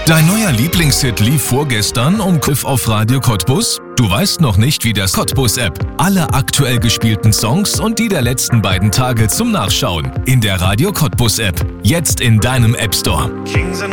Dein neuer Lieblingshit lief vorgestern um Griff auf Radio Cottbus? Du weißt noch nicht, wie das Cottbus-App. Alle aktuell gespielten Songs und die der letzten beiden Tage zum Nachschauen. In der Radio Cottbus-App. Jetzt in deinem App Store.